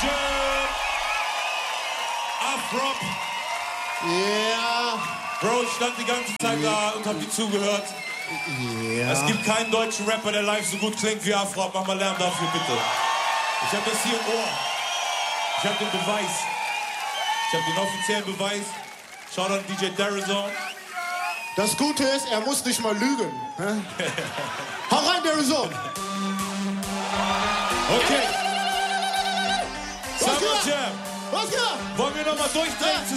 Jam. Afrop. Ja. Bro, ich stand die ganze Zeit da und hab dir zugehört. Ja. Es gibt keinen deutschen Rapper, der live so gut klingt wie Afrop. Mach mal Lärm dafür, bitte. Ich hab das hier im Ohr. Ich hab den Beweis. Ich hab den offiziellen Beweis. Schaut an DJ Darazon. Das Gute ist, er muss nicht mal lügen. Hau rein, Darazon! Okay. Was Summer geht? Jam. Was geht? Wollen wir nochmal durchdrehen?